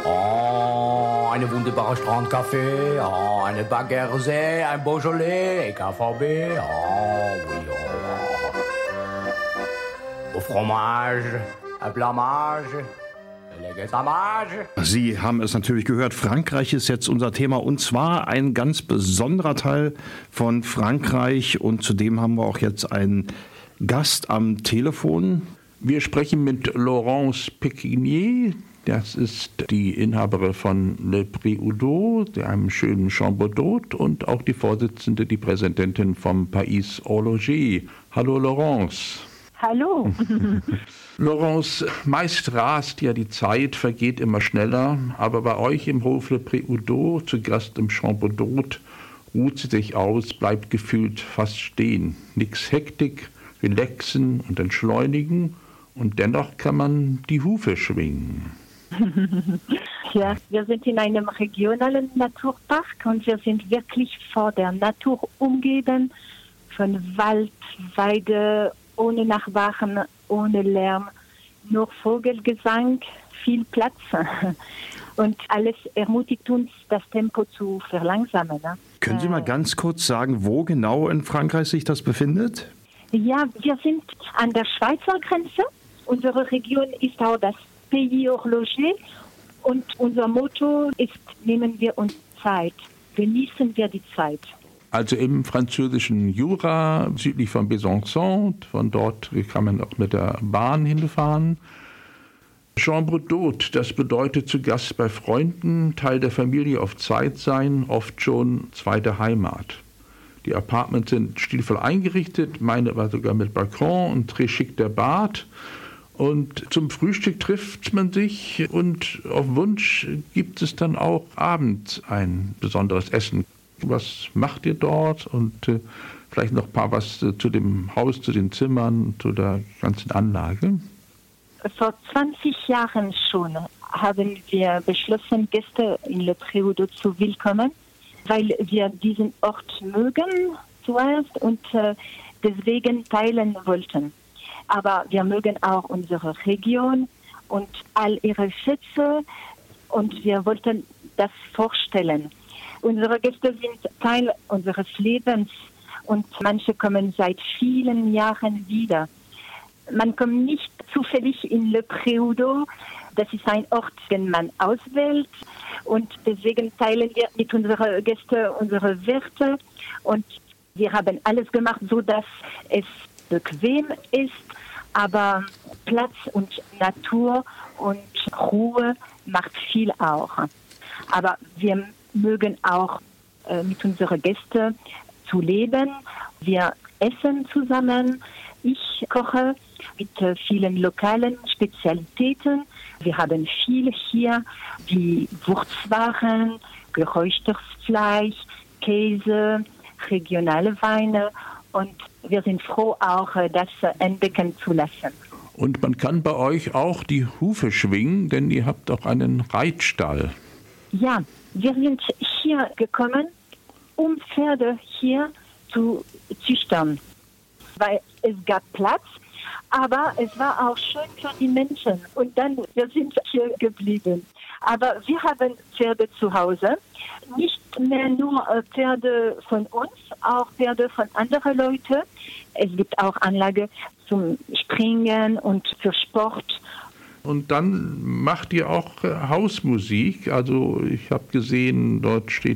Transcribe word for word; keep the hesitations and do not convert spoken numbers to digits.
Oh, eine wunderbare Strandcafé, oh, eine Baguette, ein Beaujolais, ein K V B, oh, oui, oh, oh. Au fromage, un blamage. Sie haben es natürlich gehört, Frankreich ist jetzt unser Thema und zwar ein ganz besonderer Teil von Frankreich und zudem haben wir auch jetzt einen Gast am Telefon. Wir sprechen mit Laurence Péquinier, das ist die Inhaberin von Le Prix Oudot, einem schönen Chambre d'Hôte und auch die Vorsitzende, die Präsidentin vom Pays Horloger. Hallo Laurence. Hallo. Laurence, meist rast ja die Zeit, vergeht immer schneller, aber bei euch im Hof Le Prix Oudot, zu Gast im Chambre d'Hôte, ruht sie sich aus, bleibt gefühlt fast stehen. Nix Hektik, relaxen und entschleunigen und dennoch kann man die Hufe schwingen. Ja, wir sind in einem regionalen Naturpark und wir sind wirklich vor der Natur umgeben, von Wald, Weide, ohne Nachbarn, ohne Lärm, nur Vogelgesang, viel Platz. Und alles ermutigt uns, das Tempo zu verlangsamen. Ne? Können Sie mal ganz kurz sagen, wo genau in Frankreich sich das befindet? Ja, wir sind an der Schweizer Grenze. Unsere Region ist auch das Pays Horloger. Und unser Motto ist, nehmen wir uns Zeit, genießen wir die Zeit. Also im französischen Jura, südlich von Besançon. Von dort kann man auch mit der Bahn hinfahren. Chambre d'Hôte, das bedeutet zu Gast bei Freunden, Teil der Familie auf Zeit sein, oft schon zweite Heimat. Die Apartments sind stilvoll eingerichtet, meine war sogar mit Balkon und très chic der Bad. Und zum Frühstück trifft man sich und auf Wunsch gibt es dann auch abends ein besonderes Essen. Was macht ihr dort und äh, vielleicht noch ein paar was äh, zu dem Haus, zu den Zimmern, zu der ganzen Anlage? Vor zwanzig Jahren schon haben wir beschlossen, Gäste in Le Prix Oudot zu willkommen, weil wir diesen Ort mögen zuerst und äh, deswegen teilen wollten. Aber wir mögen auch unsere Region und all ihre Schätze und wir wollten das vorstellen. Unsere Gäste sind Teil unseres Lebens und manche kommen seit vielen Jahren wieder. Man kommt nicht zufällig in Le Prix Oudot. Das ist ein Ort, den man auswählt und deswegen teilen wir mit unseren Gästen unsere Werte und wir haben alles gemacht, so dass es bequem ist, aber Platz und Natur und Ruhe macht viel auch. Aber wir mögen auch äh, mit unseren Gästen zu leben. Wir essen zusammen. Ich koche mit äh, vielen lokalen Spezialitäten. Wir haben viel hier, wie Wurzwaren, geräuchertes Fleisch, Käse, regionale Weine und wir sind froh, auch das entdecken zu lassen. Und man kann bei euch auch die Hufe schwingen, denn ihr habt auch einen Reitstall. Ja, wir sind hier gekommen, um Pferde hier zu züchtern, weil es gab Platz, aber es war auch schön für die Menschen. Und dann, wir sind hier geblieben. Aber wir haben Pferde zu Hause, nicht mehr nur Pferde von uns, auch Pferde von anderen Leuten. Es gibt auch Anlagen zum Springen und für Sport. Und dann macht ihr auch Hausmusik. Also ich habe gesehen, dort steht